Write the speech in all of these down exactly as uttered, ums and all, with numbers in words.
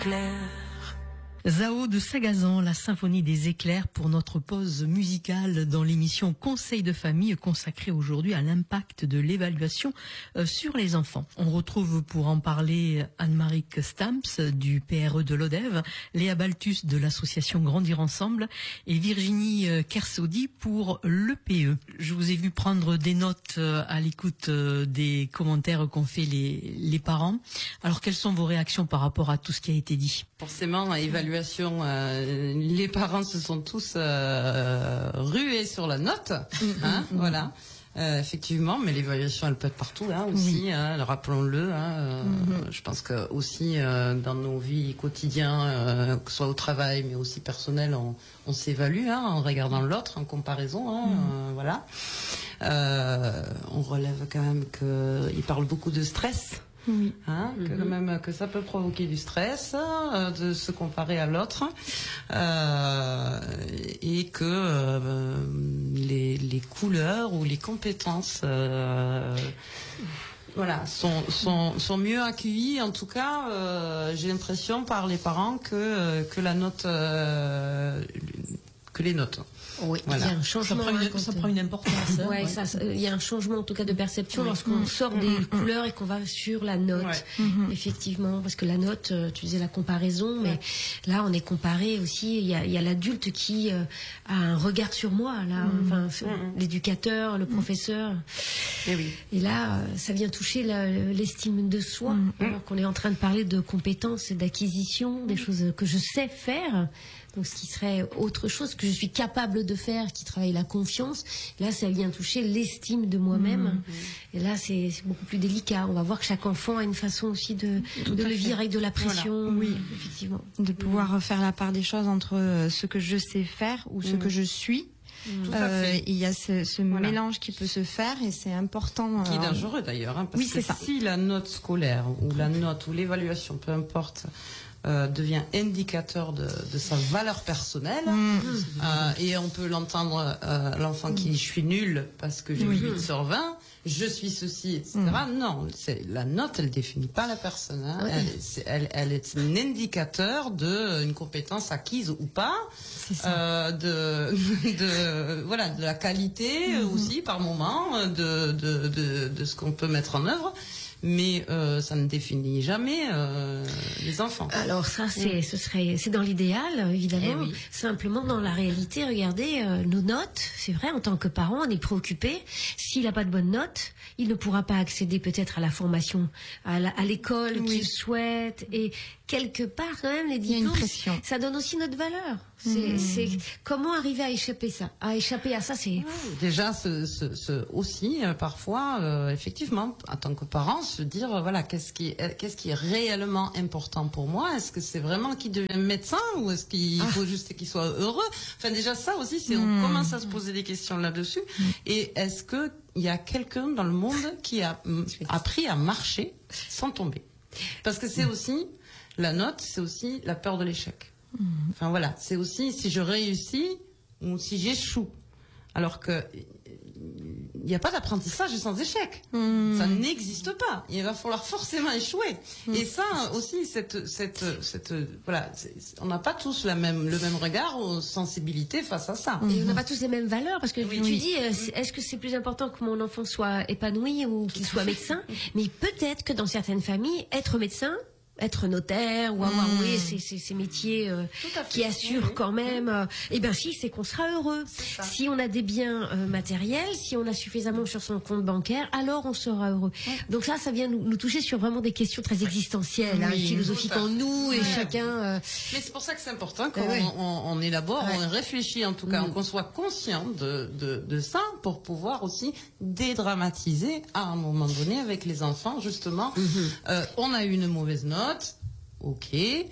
éclairs. Zao de Sagazan, la symphonie des éclairs pour notre pause musicale dans l'émission Conseil de famille consacrée aujourd'hui à l'impact de l'évaluation sur les enfants. On retrouve pour en parler Anne-Marie Stamps du P R E de l'Odève, Léa Baltus de l'association Grandir Ensemble et Virginie Kersaudy pour l'E P E. Je vous ai vu prendre des notes à l'écoute des commentaires qu'ont fait les, les parents. Alors quelles sont vos réactions par rapport à tout ce qui a été dit ? Forcément, évaluation, euh, les parents se sont tous euh, rués sur la note, hein, voilà. Euh, effectivement, mais l'évaluation, elle peut être partout, hein, aussi. Oui. Hein, rappelons-le. Hein, euh, mm-hmm. Je pense que aussi euh, dans nos vies quotidiennes, euh, que ce soit au travail, mais aussi personnel, on, on s'évalue hein, en regardant l'autre, en comparaison. Hein, mm-hmm. euh, voilà. Euh, on relève quand même que il parle beaucoup de stress. Oui. Hein, mm-hmm. que quand même que ça peut provoquer du stress euh, de se comparer à l'autre euh, et que euh, les, les couleurs ou les compétences euh, voilà sont, sont sont mieux accueillies en tout cas euh, j'ai l'impression par les parents que que la note euh, que les notes. Oui, voilà. Il y a un changement. Ça prend une, ça prend une importance. Hein, ouais, ouais. Ça, ça, il y a un changement en tout cas de perception oui. lorsqu'on mmh. sort des mmh. couleurs et qu'on va sur la note. Ouais. Mmh. Effectivement, parce que la note, tu disais la comparaison, mais ouais. là on est comparé aussi. Il y a, il y a l'adulte qui euh, a un regard sur moi, là, mmh. enfin mmh. l'éducateur, le professeur. Et oui. Et là, ça vient toucher la, l'estime de soi. Mmh. Alors qu'on est en train de parler de compétences et d'acquisition, des choses que je sais faire. Donc, ce qui serait autre chose que je suis capable de faire, qui travaille la confiance. Là, ça vient toucher l'estime de moi-même. Mmh. Et là, c'est, c'est beaucoup plus délicat. On va voir que chaque enfant a une façon aussi de, de le vivre avec de la pression. Voilà. Oui, effectivement. De pouvoir mmh. faire la part des choses entre ce que je sais faire ou ce mmh. que je suis. Mmh. Euh, il y a ce, ce voilà. mélange qui peut se faire et c'est important. Qui est dangereux d'ailleurs. Hein, parce oui, que c'est ça. Si la note scolaire ou la note ou l'évaluation, peu importe, Euh, devient indicateur de, de sa valeur personnelle mmh. euh, et on peut l'entendre euh, l'enfant qui dit je suis nul parce que j'ai eu huit sur vingt, je suis ceci, et cetera. Mmh. Non, c'est, la note, elle définit pas la personne. Hein. Oui. Elle, c'est, elle, elle est un indicateur de une compétence acquise ou pas, euh, de, de voilà de la qualité mmh. aussi par moment de de, de de ce qu'on peut mettre en œuvre. Mais euh, ça ne définit jamais euh, les enfants. Alors ça, c'est, ce serait, c'est dans l'idéal, évidemment. Eh oui. Simplement, dans la réalité, regardez euh, nos notes. C'est vrai, en tant que parent, on est préoccupé. S'il n'a pas de bonnes notes, il ne pourra pas accéder peut-être à la formation, à, la, à l'école oui. qu'il souhaite. Et quelque part, quand même, les diplômes, ça donne aussi notre valeur. C'est, mmh. c'est comment arriver à échapper ça, à échapper à ça, c'est oui, déjà ce, ce, ce aussi euh, parfois euh, effectivement en tant que parent se dire euh, voilà qu'est-ce qui est, qu'est-ce qui est réellement important pour moi, est-ce que c'est vraiment qu'il devienne médecin ou est-ce qu'il ah. faut juste qu'il soit heureux, enfin déjà ça aussi c'est mmh. on commence à se poser des questions là-dessus mmh. et est-ce que il y a quelqu'un dans le monde qui a appris à marcher sans tomber, parce que c'est mmh. aussi la note, c'est aussi la peur de l'échec. Enfin voilà, c'est aussi si je réussis ou si j'échoue. Alors que il n'y a pas d'apprentissage sans échec. Mmh. Ça n'existe pas. Il va falloir forcément échouer. Mmh. Et ça aussi, cette, cette, cette, voilà, on n'a pas tous la même, le même regard ou sensibilité face à ça. Et on n'a pas tous les mêmes valeurs parce que oui, tu oui. dis, est-ce que c'est plus important que mon enfant soit épanoui ou qu'il soit médecin? Mais peut-être que dans certaines familles, être médecin, être notaire ou avoir mmh. oui, ces, ces, ces métiers euh, qui assurent oui, quand même euh, eh bien si c'est qu'on sera heureux si on a des biens euh, matériels, si on a suffisamment sur son compte bancaire, alors on sera heureux. Ouais. Donc là ça vient nous, nous toucher sur vraiment des questions très existentielles, oui, hein, philosophiques en nous et ouais. chacun euh... mais c'est pour ça que c'est important qu'on ouais. on, on élabore ouais. on réfléchit en tout cas mmh. qu'on soit conscient de, de, de ça pour pouvoir aussi dédramatiser à un moment donné avec les enfants justement mmh. euh, on a eu une mauvaise note. Ok,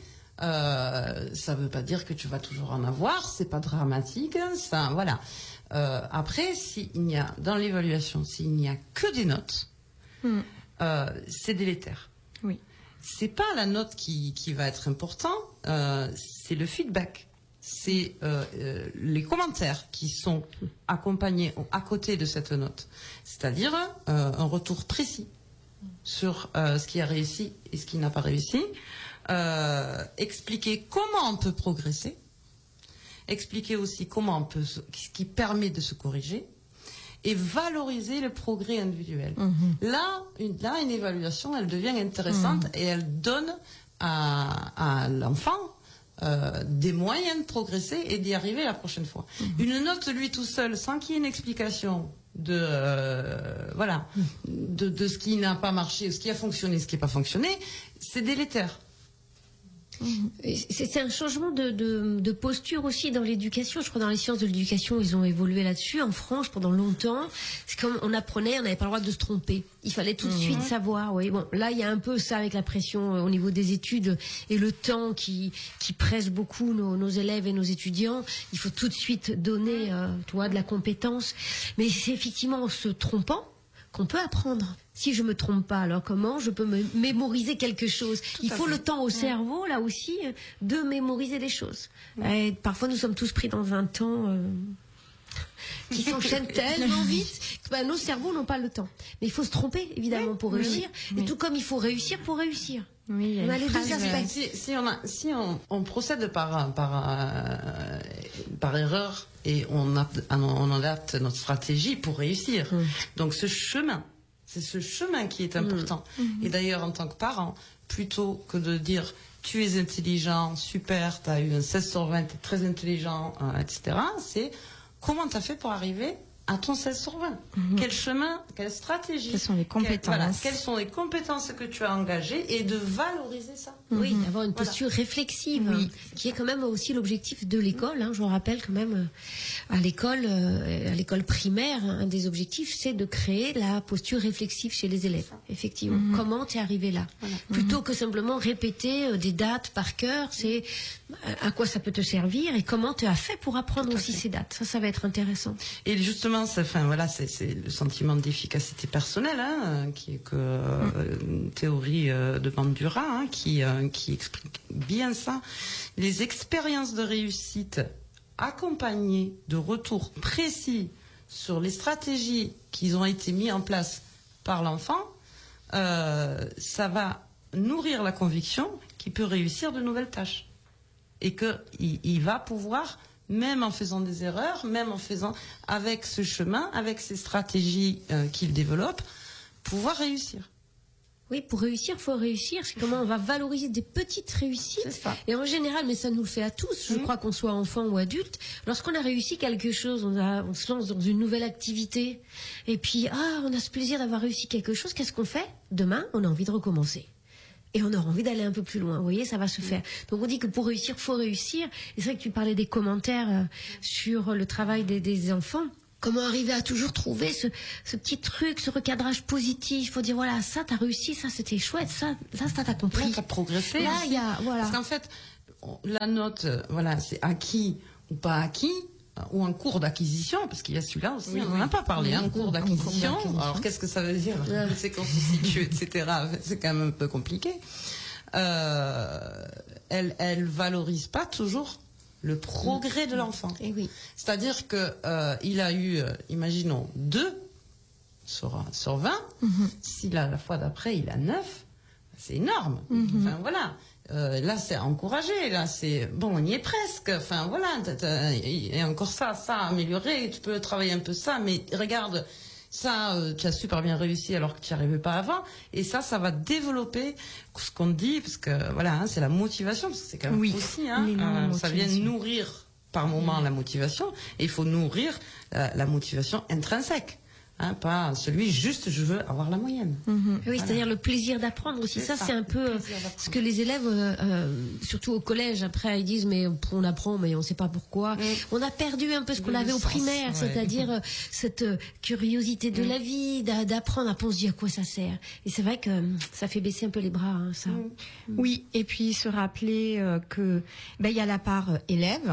euh, ça veut pas dire que tu vas toujours en avoir, c'est pas dramatique, ça, voilà. Euh, après, s'il n'y a dans l'évaluation, s'il n'y a que des notes, mm. euh, c'est délétère. Oui. C'est pas la note qui qui va être important, euh, c'est le feedback, c'est euh, euh, les commentaires qui sont accompagnés à côté de cette note, c'est-à-dire euh, un retour précis sur euh, ce qui a réussi et ce qui n'a pas réussi, euh, expliquer comment on peut progresser, expliquer aussi comment on peut, ce qui permet de se corriger, et valoriser le progrès individuel. Mmh. Là, une, là, une évaluation, elle devient intéressante mmh. et elle donne à, à l'enfant euh, des moyens de progresser et d'y arriver la prochaine fois. Mmh. Une note, lui tout seul, sans qu'il y ait une explication de euh, voilà mmh. de, de ce qui n'a pas marché, ce qui a fonctionné, ce qui n'a pas fonctionné, c'est délétère. C'est un changement de, de, de posture aussi dans l'éducation. Je crois dans les sciences de l'éducation, ils ont évolué là-dessus. En France, pendant longtemps, c'est comme on apprenait, on n'avait pas le droit de se tromper. Il fallait tout de mmh. suite savoir. Oui, bon, là, il y a un peu ça avec la pression au niveau des études et le temps qui, qui presse beaucoup nos, nos élèves et nos étudiants. Il faut tout de suite donner, euh, tu vois, de la compétence. Mais c'est effectivement en se trompant qu'on peut apprendre. Si je me trompe pas, alors comment je peux me mémoriser quelque chose? Tout Il faut fait. le temps au ouais. cerveau, là aussi, de mémoriser des choses. Ouais. Et parfois, nous sommes tous pris dans un temps euh, qui s'enchaîne tellement vite que bah, nos cerveaux n'ont pas le temps. Mais il faut se tromper, évidemment, oui. pour oui. réussir. Oui. Et tout comme il faut réussir pour réussir. Oui, on a les deux aspects. Si, si, on, a, si on, on procède par, par, euh, par erreur et on, a, on adapte notre stratégie pour réussir. Mmh. Donc ce chemin, c'est ce chemin qui est important. Mmh. Et d'ailleurs, en tant que parent, plutôt que de dire tu es intelligent, super, tu as eu un seize sur vingt, tu es très intelligent, euh, et cetera, c'est comment tu as fait pour arriver à ton seize sur vingt. Mmh. Quel chemin, quelle stratégie, quelles sont les compétences, quelles, voilà, quelles sont les compétences que tu as engagées et de valoriser ça. Mmh. Oui, d'avoir une posture voilà. réflexive, oui. hein, qui est quand même aussi l'objectif de l'école. Hein, je vous rappelle quand même, à l'école, euh, à l'école primaire, un des objectifs, c'est de créer la posture réflexive chez les élèves. Effectivement, mmh. comment tu es arrivé là, voilà. plutôt mmh. que simplement répéter euh, des dates par cœur. C'est à quoi ça peut te servir et comment tu as fait pour apprendre aussi fait. ces dates. Ça, ça va être intéressant. Et justement, enfin voilà, c'est, c'est le sentiment d'efficacité personnelle, hein, qui est que euh, une théorie euh, de Bandura, hein, qui euh, qui explique bien ça. Les expériences de réussite accompagnées de retours précis sur les stratégies qui ont été mises en place par l'enfant, euh, ça va nourrir la conviction qu'il peut réussir de nouvelles tâches et que il, il va pouvoir, même en faisant des erreurs, même en faisant avec ce chemin, avec ces stratégies euh, qu'il développe, pouvoir réussir. Oui, pour réussir, il faut réussir. C'est comment on va valoriser des petites réussites. Et en général, mais ça nous le fait à tous, je mmh. crois qu'on soit enfant ou adulte, lorsqu'on a réussi quelque chose, on, a, on se lance dans une nouvelle activité, et puis, ah, on a ce plaisir d'avoir réussi quelque chose, qu'est-ce qu'on fait? Demain, on a envie de recommencer. Et on aura envie d'aller un peu plus loin. Vous voyez, ça va se faire. Donc on dit que pour réussir, faut réussir. Et c'est vrai que tu parlais des commentaires euh, sur le travail des, des enfants. Comment arriver à toujours trouver ce, ce petit truc, ce recadrage positif. Faut dire voilà, ça t'as réussi, ça c'était chouette, ça, là ça t'as compris. Là t'as progressé. Là il y a voilà. Parce qu'en fait, la note, voilà, c'est acquis ou pas acquis. Ou un cours d'acquisition, parce qu'il y a celui-là aussi, oui, on n'en oui. a pas parlé, oui, hein, un cours d'acquisition. Alors qu'est-ce que ça veut dire? C'est qu'on se situe, et cetera. C'est quand même un peu compliqué. Euh, elle, elle valorise pas toujours le progrès de l'enfant. Et oui. C'est-à-dire que euh, il a eu, euh, imaginons, deux sur sur vingt. Mm-hmm. Si la, la fois d'après il a neuf, c'est énorme. Mm-hmm. Enfin voilà. Euh, là c'est encouragé, là c'est bon, on y est presque, enfin voilà, et encore ça, ça à améliorer, tu peux travailler un peu ça, mais regarde, ça euh, tu as super bien réussi alors que tu n'y arrivais pas avant, et ça, ça va développer ce qu'on dit, parce que voilà, hein, c'est la motivation, parce que c'est quand même oui. aussi, hein, euh, ça vient nourrir par moment mmh. la motivation, et il faut nourrir euh, la motivation intrinsèque. Hein, pas celui juste je veux avoir la moyenne. Mmh. Oui, voilà. C'est-à-dire le plaisir d'apprendre aussi. C'est ça, ça, c'est un peu ce que les élèves, euh, surtout au collège, après ils disent mais on apprend mais on ne sait pas pourquoi. Mmh. On a perdu un peu ce qu'on de avait au primaire, ouais. c'est-à-dire euh, cette euh, curiosité de mmh. la vie, d'apprendre. Après on se dit à quoi ça sert. Et c'est vrai que euh, ça fait baisser un peu les bras, hein, ça. Mmh. Oui, et puis se rappeler euh, que ben il y a la part euh, élève.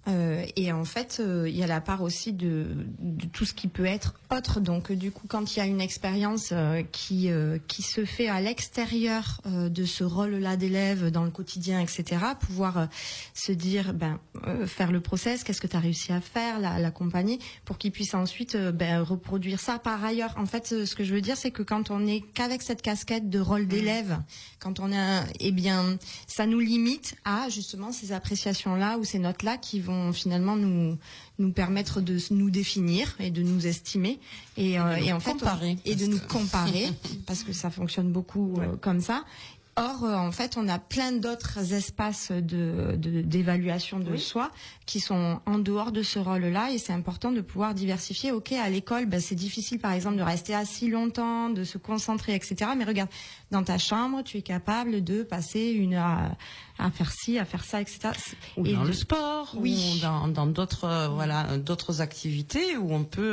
Euh, et en fait, euh, il y a la part aussi de, de tout ce qui peut être autre. Donc, euh, du coup, quand il y a une expérience euh, qui euh, qui se fait à l'extérieur euh, de ce rôle-là d'élève dans le quotidien, et cetera, pouvoir euh, se dire, ben, euh, faire le process, qu'est-ce que tu as réussi à faire, l'accompagner, pour qu'il puisse ensuite euh, ben, reproduire ça par ailleurs. En fait, euh, ce que je veux dire, c'est que quand on est qu'avec cette casquette de rôle d'élève, quand on est, un, eh bien, ça nous limite à justement ces appréciations-là ou ces notes-là qui vont finalement nous nous permettre de nous définir et de nous estimer et, et, euh, et en fait comparer, et de nous comparer parce que ça fonctionne beaucoup ouais. euh, comme ça. Or, euh, en fait, on a plein d'autres espaces de, de, d'évaluation de oui. soi qui sont en dehors de ce rôle-là, et c'est important de pouvoir diversifier. Ok, à l'école, ben, c'est difficile, par exemple, de rester assis longtemps, de se concentrer, et cetera. Mais regarde, dans ta chambre, tu es capable de passer une heure à, à faire ci, à faire ça, et cetera. Ou et dans de... le sport, oui. ou dans, dans d'autres, euh, voilà, d'autres activités où on peut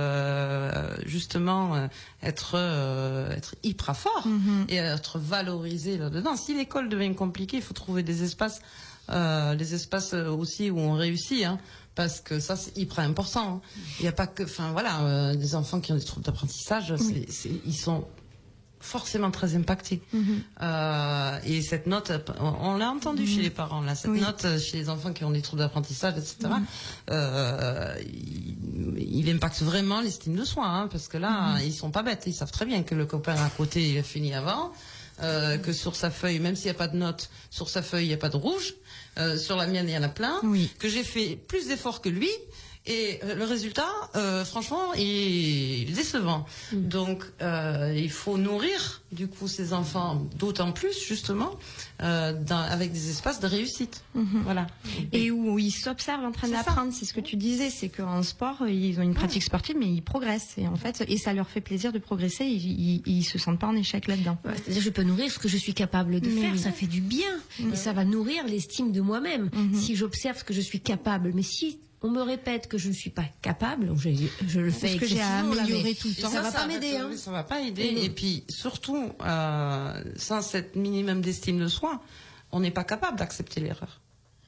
euh, justement euh, être euh, être hyper fort mm-hmm. et être valorisé là-dedans. Si l'école devient compliquée, il faut trouver des espaces, euh, des espaces aussi où on réussit, hein, parce que ça c'est hyper important. Il n'y a pas que, enfin voilà, euh, des enfants qui ont des troubles d'apprentissage, oui. c'est, c'est, ils sont forcément très impactés. Mm-hmm. Euh, et cette note, on, on l'a entendu mm-hmm. chez les parents, là, cette oui. note chez les enfants qui ont des troubles d'apprentissage, et cetera. Mm-hmm. Euh, il, il impacte vraiment l'estime de soi, hein, parce que là, mm-hmm. ils sont pas bêtes, ils savent très bien que le copain à côté, il a fini avant. Euh, que sur sa feuille, même s'il n'y a pas de note, sur sa feuille, il n'y a pas de rouge. Euh, sur la mienne, il y en a plein. Oui. Que j'ai fait plus d'efforts que lui. Et euh, le résultat, euh, franchement, est décevant. Mmh. Donc, euh, il faut nourrir, du coup, ces enfants, d'autant plus, justement, euh, dans, avec des espaces de réussite. Mmh. Voilà. Et où ils s'observent en train c'est d'apprendre. Ça. C'est ce que tu disais, c'est qu'en sport, ils ont une pratique sportive, mais ils progressent. Et en fait, et ça leur fait plaisir de progresser. Ils, ils, ils se sentent pas en échec là-dedans. Ouais, c'est-à-dire, je peux nourrir ce que je suis capable de mais faire. Oui. Ça fait du bien. Mmh. Et ça va nourrir l'estime de moi-même. Mmh. Si j'observe ce que je suis capable. Mais si on me répète que je ne suis pas capable, je, je le fais que j'ai à améliorer tout le temps. Ça, ça va ça pas m'aider. Hein. Ça va pas aider. Et, et puis surtout, euh, sans cette minimum d'estime de soi, on n'est pas capable d'accepter l'erreur.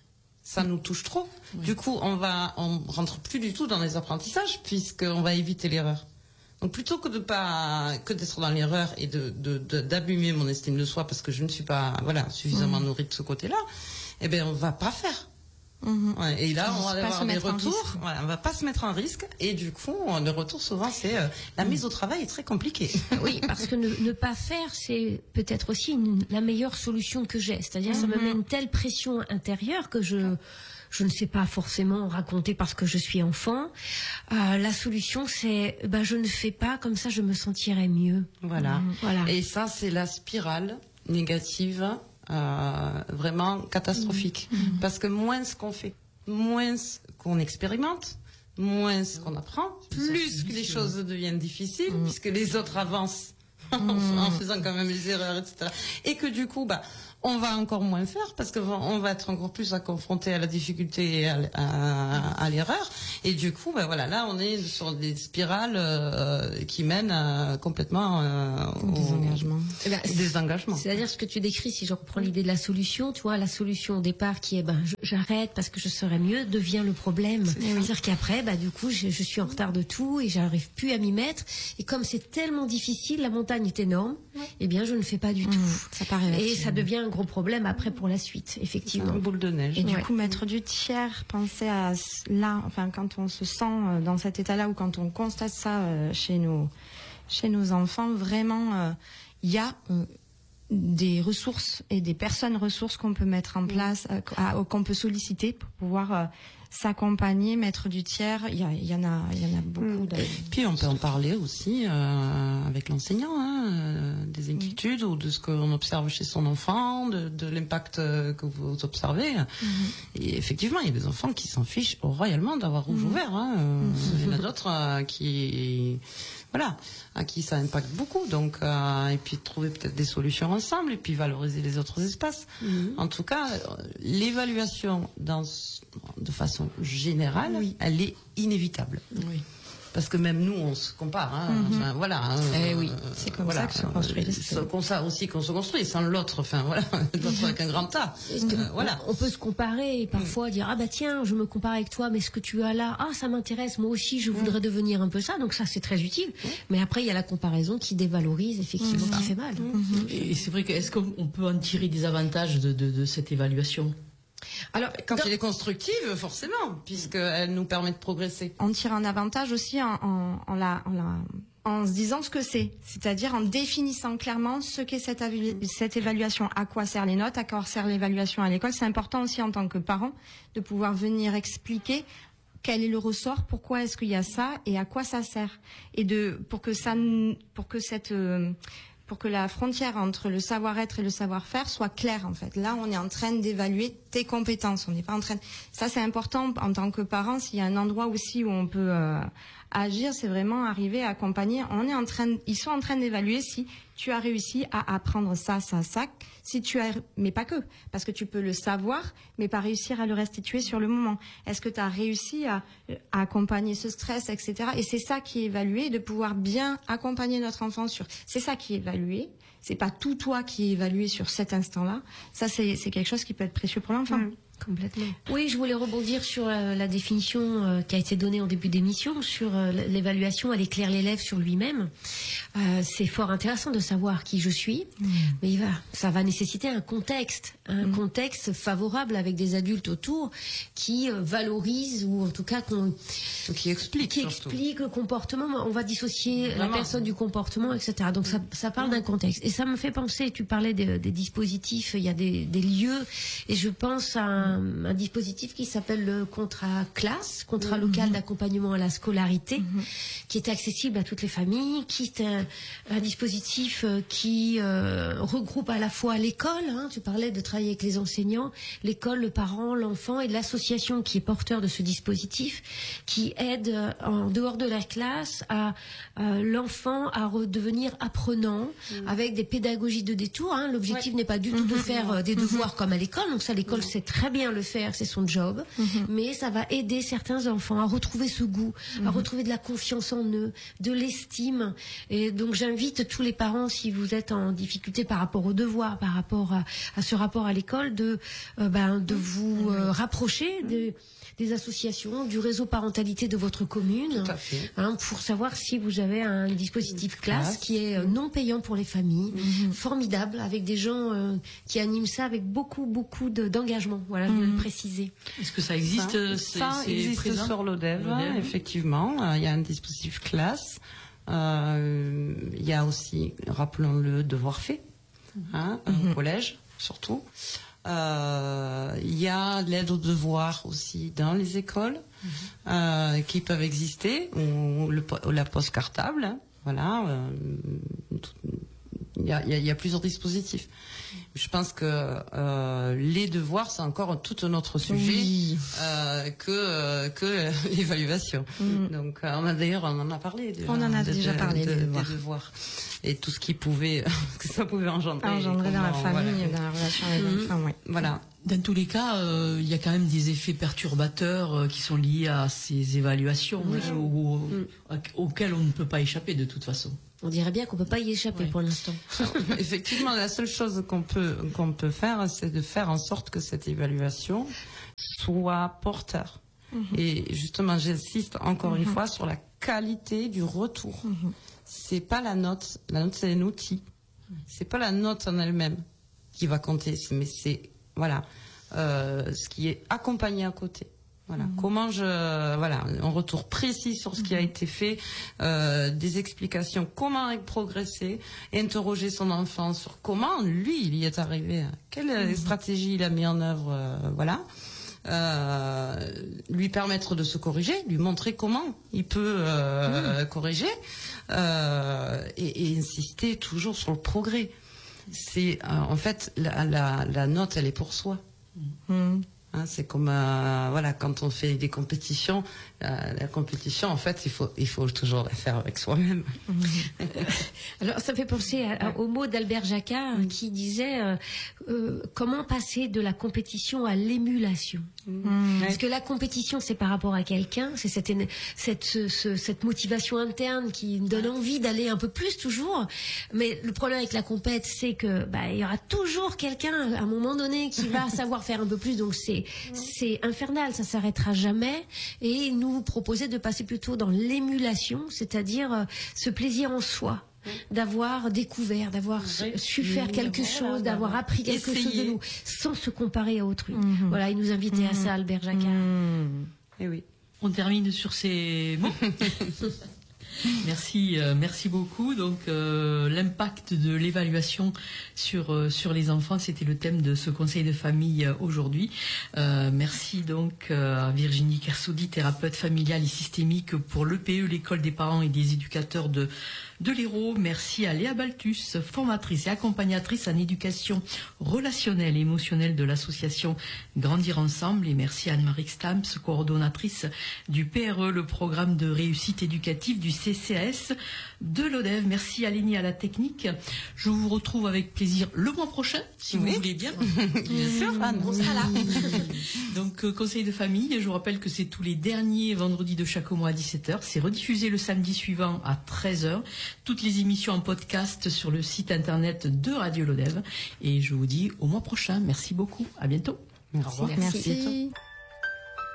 Ça nous touche trop. Oui. Du coup, on va, on rentre plus du tout dans les apprentissages puisqu'on va éviter l'erreur. Donc plutôt que de pas, que d'être dans l'erreur et de, de, de d'abîmer mon estime de soi parce que je ne suis pas, voilà, suffisamment mmh. nourrie de ce côté-là, eh ben on va pas faire. Mmh. Ouais, et là, on va avoir des retours. Ouais, on va pas se mettre en risque. Et du coup, le retour souvent, c'est euh, la mise au travail est très compliquée. Oui, parce que ne, ne pas faire, c'est peut-être aussi une, la meilleure solution que j'ai. C'est-à-dire, mmh. ça me met une telle pression intérieure que je je ne sais pas forcément raconter parce que je suis enfant. Euh, la solution, c'est ben je ne fais pas, comme ça, je me sentirai mieux. Voilà. Mmh. Voilà. Et ça, c'est la spirale négative. Euh, vraiment catastrophique mmh. parce que moins ce qu'on fait, moins qu'on expérimente, moins ce qu'on apprend, plus que les choses deviennent difficiles mmh. puisque les autres avancent mmh. en faisant quand même les erreurs, et cetera. Et que du coup, bah on va encore moins faire parce qu'on va être encore plus à confronter à la difficulté et à, à, à l'erreur. Et du coup, ben voilà, là, on est sur des spirales euh, qui mènent à, complètement euh, au désengagement. Eh ben, désengagement. C'est-à-dire ce que tu décris, si je reprends l'idée de la solution, tu vois, la solution au départ qui est, ben, j'arrête parce que je serai mieux, devient le problème. C'est-à-dire qu'après, bah, du coup, je, je suis en retard de tout et j'arrive plus à m'y mettre. Et comme c'est tellement difficile, la montagne est énorme, ouais. eh bien, je ne fais pas du mmh, tout. Ça paraît. Et ça devient un gros problème après pour la suite, effectivement. Une boule de neige. Et du ouais. coup, mettre du tiers, penser à là, enfin, quand on se sent dans cet état-là ou quand on constate ça chez nos, chez nos enfants, vraiment, il euh, y a euh, des ressources et des personnes ressources qu'on peut mettre en place, euh, à, qu'on peut solliciter pour pouvoir euh, s'accompagner, mettre du tiers. Il y, y en a, il y en a beaucoup. Mmh. Puis on peut en parler aussi euh, avec l'enseignant, hein, euh, des inquiétudes mmh. ou de ce qu'on observe chez son enfant, de, de l'impact que vous observez. Mmh. Et effectivement, il y a des enfants qui s'en fichent royalement d'avoir rouge mmh. ouvert. Hein. Mmh. Il y en a d'autres euh, qui, voilà, à qui ça impacte beaucoup. Donc, euh, et puis trouver peut-être des solutions ensemble, et puis valoriser les autres espaces. Mmh. En tout cas, l'évaluation dans de façon générale, oui. elle est inévitable. Oui. parce que même nous on se compare, hein, mm-hmm. enfin, voilà. Hein, eh oui, c'est comme voilà, ça que se construit. C'est comme ça aussi qu'on se construit, sans l'autre, enfin voilà, l'autre avec un grand tas. Euh, voilà. On peut se comparer et parfois mm. dire ah bah tiens, je me compare avec toi, mais ce que tu as là, ah ça m'intéresse, moi aussi je voudrais mm. devenir un peu ça, donc ça c'est très utile. Mm. Mais après il y a la comparaison qui dévalorise effectivement, mm. qui fait mal. Mm. Et c'est vrai que est-ce qu'on peut en tirer des avantages de, de, de cette évaluation? Alors, quand dans... elle est constructive, forcément, puisqu'elle nous permet de progresser. On tire un avantage aussi en, en, en, la, en, la, en se disant ce que c'est, c'est-à-dire en définissant clairement ce qu'est cette, cette évaluation, à quoi servent les notes, à quoi sert l'évaluation à l'école. C'est important aussi en tant que parent de pouvoir venir expliquer quel est le ressort, pourquoi est-ce qu'il y a ça et à quoi ça sert, et de pour que ça, pour que cette euh, pour que la frontière entre le savoir-être et le savoir-faire soit claire, en fait. Là, on est en train d'évaluer tes compétences. On n'est pas en train de... Ça, c'est important en tant que parent. S'il y a un endroit aussi où on peut euh, agir, c'est vraiment arriver à accompagner. On est en train de... Ils sont en train d'évaluer si tu as réussi à apprendre ça, ça, ça. Si tu as... Mais pas que. Parce que tu peux le savoir, mais pas réussir à le restituer sur le moment. Est-ce que tu as réussi à, à accompagner ce stress, et cetera. Et c'est ça qui est évalué, de pouvoir bien accompagner notre enfant sur... C'est ça qui est évalué. C'est pas tout toi qui est évalué sur cet instant-là. Ça, c'est, c'est quelque chose qui peut être précieux pour l'enfant. Mmh. Complètement. Oui, je voulais rebondir sur la, la définition euh, qui a été donnée en début d'émission sur euh, l'évaluation. Elle éclaire l'élève sur lui-même. Euh, c'est fort intéressant de savoir qui je suis, mmh. mais il va, ça va nécessiter un contexte, un mmh. contexte favorable avec des adultes autour qui euh, valorisent ou en tout cas qu'on, qui explique, qui explique le comportement. On va dissocier Vraiment. la personne du comportement, et cetera. Donc ça, ça parle mmh. d'un contexte. Et ça me fait penser. Tu parlais des, des dispositifs. Il y a des, des lieux, et je pense à un Un, un dispositif qui s'appelle le contrat classe, contrat mmh. local d'accompagnement à la scolarité, mmh. qui est accessible à toutes les familles, qui est un, un dispositif qui euh, regroupe à la fois l'école, hein, tu parlais de travailler avec les enseignants, l'école, le parent, l'enfant, et l'association qui est porteur de ce dispositif, qui aide euh, en dehors de la classe à euh, l'enfant à redevenir apprenant, mmh. avec des pédagogies de détour. Hein. L'objectif ouais. n'est pas du tout mmh. de faire euh, des devoirs mmh. comme à l'école, donc ça l'école mmh. sait très bien le faire, c'est son job, mmh. mais ça va aider certains enfants à retrouver ce goût, mmh. à retrouver de la confiance en eux, de l'estime. Et donc j'invite tous les parents, si vous êtes en difficulté par rapport aux devoirs, par rapport à, à ce rapport à l'école, de, euh, ben, de vous euh, rapprocher de, des associations, du réseau parentalité de votre commune, hein, pour savoir si vous avez un dispositif classe, classe qui est euh, non payant pour les familles, mmh. formidable, avec des gens euh, qui animent ça avec beaucoup, beaucoup de, d'engagement. Voilà, je veux mmh. le préciser. Est-ce que ça existe? Ça, c'est, ça c'est existe présent sur l'Odève, hein, effectivement. Il euh, y a un dispositif classe. Il euh, y a aussi, rappelons-le, devoir fait, hein, mmh. au collège, surtout. Il euh, y a l'aide aux devoirs aussi dans les écoles, mmh. euh, qui peuvent exister, ou, le, ou la poste cartable, hein, voilà. Euh, Il y, a, il y a plusieurs dispositifs. Je pense que euh, les devoirs, c'est encore tout un autre sujet oui. euh, que euh, que l'évaluation. Mm. Donc, euh, on a d'ailleurs, on en a parlé. Déjà, on en a de, déjà de, parlé de, des, devoirs. des devoirs et tout ce qui pouvait, que ça pouvait engendrer. Engendrer dans la famille, voilà. dans la relation avec mm. l'enfant, oui. Voilà. Dans tous les cas, euh, il y a quand même des effets perturbateurs euh, qui sont liés à ces évaluations oui. hein, ou, mm. à, auxquels on ne peut pas échapper de toute façon. On dirait bien qu'on peut pas y échapper ouais. pour l'instant. Alors, effectivement, la seule chose qu'on peut qu'on peut faire, c'est de faire en sorte que cette évaluation soit porteur. Mm-hmm. Et justement, j'insiste encore mm-hmm. une fois sur la qualité du retour. Mm-hmm. C'est pas la note. La note, c'est un outil. C'est pas la note en elle-même qui va compter, mais c'est voilà euh, ce qui est accompagné à côté. Voilà. Mmh. Comment je, voilà, un retour précis sur ce mmh. qui a été fait, euh, des explications, comment progresser, et interroger son enfant sur comment lui il y est arrivé, quelle mmh. stratégie il a mis en œuvre, euh, voilà, euh, lui permettre de se corriger, lui montrer comment il peut euh, mmh. corriger, euh, et, et insister toujours sur le progrès. C'est euh, en fait la, la, la note, elle est pour soi. Mmh. Hein, C'est comme euh, voilà, quand on fait des compétitions, euh, la compétition, en fait, il faut il faut toujours la faire avec soi-même. Alors, ça fait penser à, à, au mot d'Albert Jacquard mmh. qui disait euh, euh, comment passer de la compétition à l'émulation. Mmh. Parce que la compétition, c'est par rapport à quelqu'un, c'est cette cette ce, ce, cette motivation interne qui donne envie d'aller un peu plus toujours. Mais le problème avec la compète, c'est que bah il y aura toujours quelqu'un à un moment donné qui va savoir faire un peu plus. Donc c'est c'est infernal, ça s'arrêtera jamais. Et nous proposer de passer plutôt dans l'émulation, c'est-à-dire euh, ce plaisir en soi. D'avoir découvert, d'avoir oui. su faire quelque chose, voilà, d'avoir appris quelque essayer. chose de nous, sans se comparer à autrui. Mm-hmm. Voilà, il nous invitait mm-hmm. à ça, Albert Jacquard. Mm-hmm. Et oui. On termine sur ces mots. Merci, euh, merci beaucoup. Donc, euh, l'impact de l'évaluation sur euh, sur les enfants, c'était le thème de ce conseil de famille euh, aujourd'hui. Euh, merci donc euh, à Virginie Kersoudi, thérapeute familiale et systémique pour l'E P E, l'école des parents et des éducateurs de de l'Hérault. Merci à Léa Baltus, formatrice et accompagnatrice en éducation relationnelle et émotionnelle de l'association Grandir Ensemble. Et merci à Anne-Marie Stamps, coordonnatrice du P R E, le programme de réussite éducative du C C A S de l'Odève. Merci à Lénie à la technique. Je vous retrouve avec plaisir le mois prochain, si oui. vous voulez bien. Bien sûr, Anne, on sera là. Donc, euh, conseil de famille, je vous rappelle que c'est tous les derniers vendredis de chaque mois à dix-sept heures. C'est rediffusé le samedi suivant à treize heures. Toutes les émissions en podcast sur le site internet de Radio Lodève. Et je vous dis au mois prochain. Merci beaucoup. À bientôt. Merci. Au revoir. Merci. Merci.